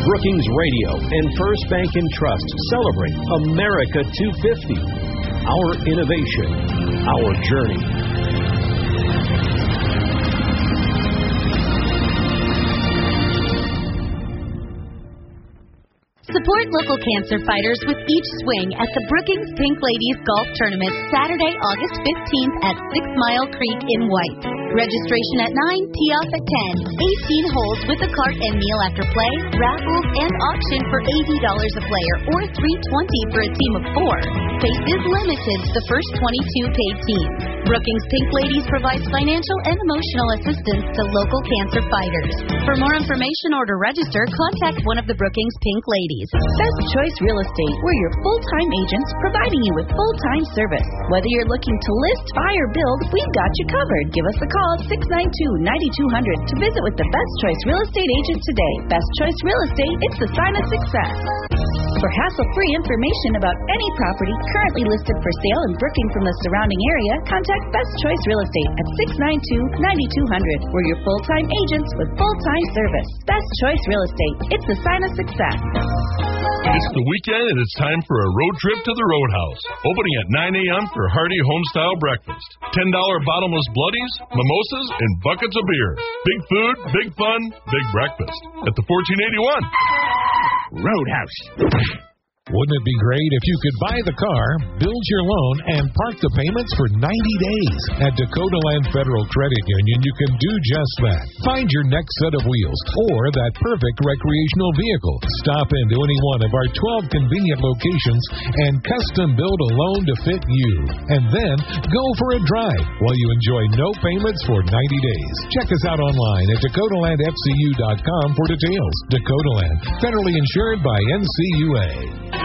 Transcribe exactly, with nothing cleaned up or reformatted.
Brookings Radio and First Bank and Trust celebrate America two fifty. Our innovation, our journey. Support local cancer fighters with each swing at the Brookings Pink Ladies Golf Tournament Saturday, August fifteenth at Six Mile Creek in White. Registration at nine, tee off at ten. eighteen holes with a cart and meal after play, raffles, and auction for eighty dollars a player or three hundred twenty dollars for a team of four. Space is limited to the first twenty-two paid teams. Brookings Pink Ladies provides financial and emotional assistance to local cancer fighters. For more information or to register, contact one of the Brookings Pink Ladies. Best Choice Real Estate. We're your full-time agents providing you with full-time service. Whether you're looking to list, buy, or build, we've got you covered. Give us a call at six nine two, nine two zero zero to visit with the Best Choice Real Estate agent today. Best Choice Real Estate, it's the sign of success. For hassle-free information about any property currently listed for sale in Brookings from the surrounding area, contact Best Choice Real Estate at six nine two, nine two zero zero. We're your full-time agents with full-time service. Best Choice Real Estate, it's the sign of success. It's the weekend and it's time for a road trip to the Roadhouse. Opening at nine a.m. for hearty homestyle breakfast. ten dollars bottomless bloodies, mimosas, and buckets of beer. Big food, big fun, big breakfast. At the fourteen eighty-one Roadhouse. Wouldn't it be great if you could buy the car, build your loan, and park the payments for ninety days? At Dakota Land Federal Credit Union, you can do just that. Find your next set of wheels or that perfect recreational vehicle. Stop into any one of our twelve convenient locations and custom build a loan to fit you. And then go for a drive while you enjoy no payments for ninety days. Check us out online at dakota land f c u dot com for details. Dakota Land, federally insured by N C U A.